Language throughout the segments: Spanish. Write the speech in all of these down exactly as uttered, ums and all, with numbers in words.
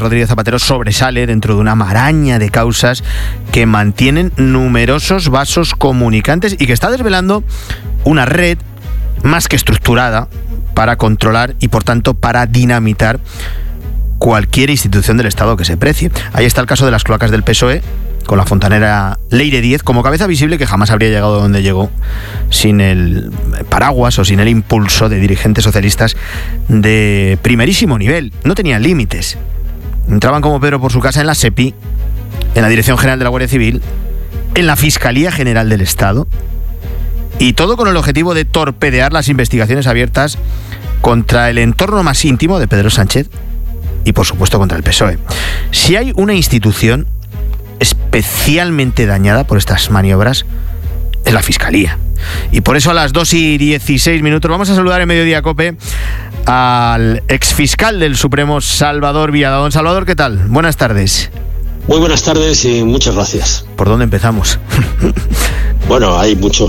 Rodríguez Zapatero sobresale dentro de una maraña de causas que mantienen numerosos vasos comunicantes y que está desvelando una red más que estructurada para controlar y, por tanto, para dinamitar cualquier institución del Estado que se precie. Ahí está el caso de las cloacas del P S O E, con la fontanera Leire Díez como cabeza visible, que jamás habría llegado donde llegó sin el paraguas o sin el impulso de dirigentes socialistas de primerísimo nivel. No tenían límites. Entraban como Pedro por su casa en la SEPI, en la Dirección General de la Guardia Civil, en la Fiscalía General del Estado, y todo con el objetivo de torpedear las investigaciones abiertas contra el entorno más íntimo de Pedro Sánchez y, por supuesto, contra el P S O E. Si hay una institución especialmente dañada por estas maniobras, es la Fiscalía. Y por eso a las dos y dieciséis minutos vamos a saludar en Mediodía Cope al exfiscal del Supremo, Salvador Villada. Don Salvador, ¿qué tal? Buenas tardes. Muy buenas tardes y muchas gracias. ¿Por dónde empezamos? Bueno, hay mucho.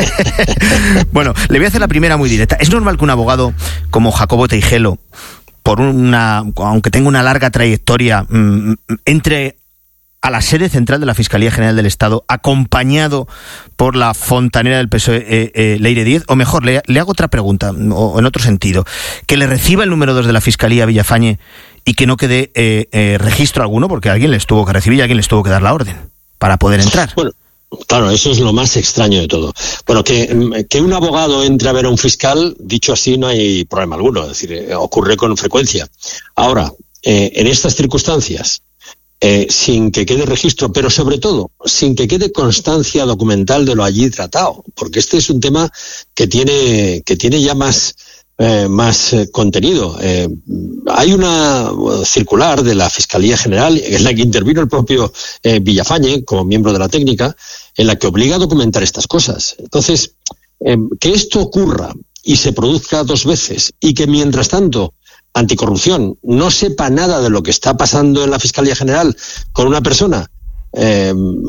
Bueno, le voy a hacer la primera muy directa. ¿Es normal que un abogado como Jacobo Teijelo, por una, aunque tenga una larga trayectoria, mmm, entre a la sede central de la Fiscalía General del Estado, acompañado por la fontanera del P S O E, eh, eh, Leire Díez? O mejor, le, le hago otra pregunta, o en otro sentido, que le reciba el número dos de la Fiscalía Villafañe y que no quede eh, eh, registro alguno, porque alguien les tuvo que recibir y alguien les tuvo que dar la orden para poder entrar. Bueno, claro, eso es lo más extraño de todo. Bueno, que, que un abogado entre a ver a un fiscal, dicho así, no hay problema alguno, es decir, eh, ocurre con frecuencia. Ahora, eh, en estas circunstancias, Eh, sin que quede registro, pero sobre todo sin que quede constancia documental de lo allí tratado, porque este es un tema que tiene que tiene ya más eh, más eh, contenido. Eh, hay una circular de la Fiscalía General en la que intervino el propio eh, Villafañe como miembro de la técnica, en la que obliga a documentar estas cosas. Entonces, eh, que esto ocurra y se produzca dos veces y que mientras tanto Anticorrupción no sepa nada de lo que está pasando en la Fiscalía General con una persona eh,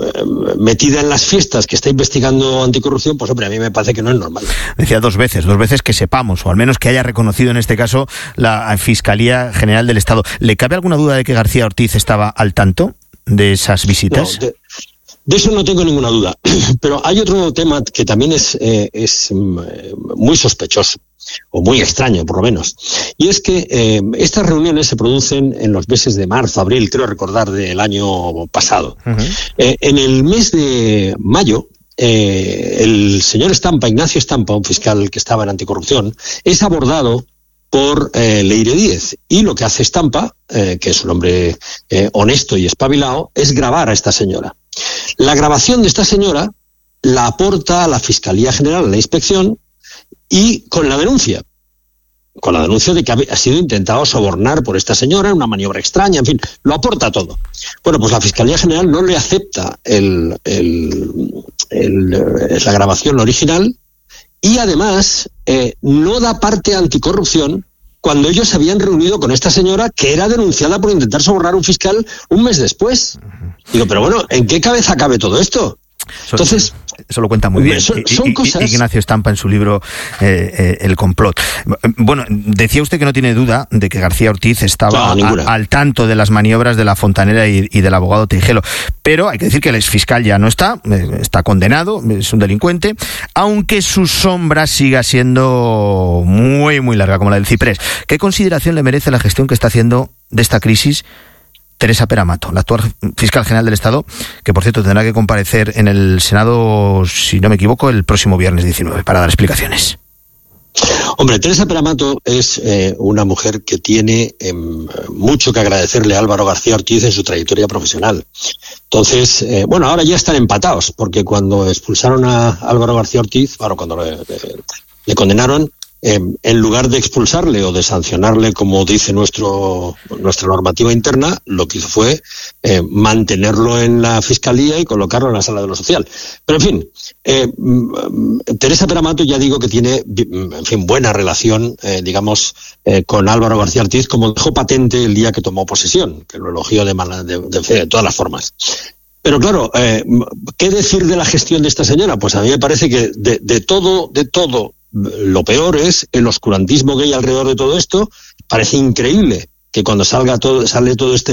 metida en las fiestas que está investigando anticorrupción, pues hombre, a mí me parece que no es normal. Decía dos veces, dos veces que sepamos, o al menos que haya reconocido en este caso la Fiscalía General del Estado. ¿Le cabe alguna duda de que García Ortiz estaba al tanto de esas visitas? No, de, de eso no tengo ninguna duda, pero hay otro tema que también es, eh, es muy sospechoso, o muy extraño por lo menos, y es que eh, estas reuniones se producen en los meses de marzo, abril, creo recordar, del año pasado. Uh-huh. Eh, en el mes de mayo, eh, el señor Estampa, Ignacio Estampa, un fiscal que estaba en anticorrupción, es abordado por eh, Leire Díez, y lo que hace Estampa, eh, que es un hombre eh, honesto y espabilado, es grabar a esta señora. La grabación de esta señora la aporta a la Fiscalía General, a la inspección, y con la denuncia, con la denuncia de que ha sido intentado sobornar por esta señora, una maniobra extraña, en fin, lo aporta todo. Bueno, pues la Fiscalía General no le acepta el, el, el, la grabación original y además eh, no da parte a anticorrupción cuando ellos se habían reunido con esta señora que era denunciada por intentar sobornar a un fiscal un mes después. Digo, pero bueno, ¿en qué cabeza cabe todo esto? Entonces, eso lo cuenta muy bien son, son cosas... Ignacio Estampa en su libro eh, eh, El complot. Bueno, decía usted que no tiene duda de que García Ortiz estaba no, a, al tanto de las maniobras de la fontanera y, y del abogado Teijelo, pero hay que decir que el exfiscal ya no está, está condenado, es un delincuente, aunque su sombra siga siendo muy, muy larga, como la del ciprés. ¿Qué consideración le merece la gestión que está haciendo de esta crisis Teresa Peramato, la actual fiscal general del Estado, que por cierto tendrá que comparecer en el Senado, si no me equivoco, el próximo viernes diecinueve para dar explicaciones? Hombre, Teresa Peramato es eh, una mujer que tiene eh, mucho que agradecerle a Álvaro García Ortiz en su trayectoria profesional. Entonces, eh, bueno, ahora ya están empatados, porque cuando expulsaron a Álvaro García Ortiz, ahora cuando le, le, le condenaron, Eh, en lugar de expulsarle o de sancionarle, como dice nuestro nuestra normativa interna, lo que hizo fue eh, mantenerlo en la Fiscalía y colocarlo en la Sala de lo Social. Pero, en fin, eh, Teresa Peramato ya digo que tiene, en fin, buena relación, eh, digamos, eh, con Álvaro García Ortiz, como dejó patente el día que tomó posesión, que lo elogió de, de, de, de todas las formas. Pero claro, eh, ¿qué decir de la gestión de esta señora? Pues a mí me parece que de, de todo, de todo, lo peor es el oscurantismo que hay alrededor de todo esto. Parece increíble que cuando salga todo, sale todo este